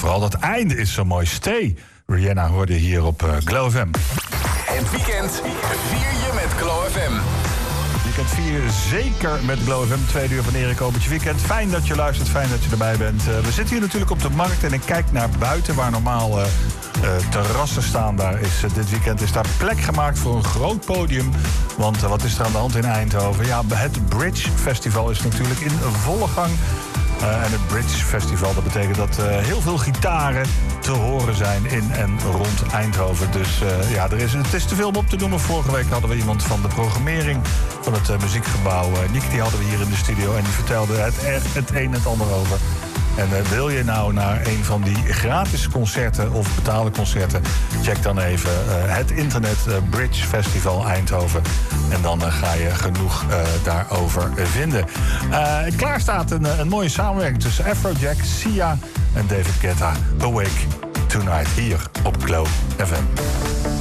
vooral dat einde is zo mooi. Stay. Rihanna hoorde hier op Glow FM. Het weekend vier je met Glow FM. Weekend 4 zeker met Glow FM. 2 uur van Erik Obertje Weekend. Fijn dat je luistert, fijn dat je erbij bent. We zitten hier natuurlijk op de markt en ik kijk naar buiten... waar normaal terrassen staan. Daar is dit weekend is daar plek gemaakt voor een groot podium. Want wat is er aan de hand in Eindhoven? Ja, het Bridge Festival is natuurlijk in volle gang. En het Bridge Festival, dat betekent dat heel veel gitaren te horen zijn in en rond Eindhoven. Dus ja, het is te veel om op te noemen. Vorige week hadden we iemand van de programmering van het muziekgebouw. Nick, die hadden we hier in de studio en die vertelde het een en het ander over. En wil je nou naar een van die gratis concerten of betaalde concerten... check dan even het internet Bridge Festival Eindhoven. En dan ga je genoeg daarover vinden. Klaar staat een mooie samenwerking tussen Afrojack, Sia en David Guetta. Awake Tonight hier op Glow FM.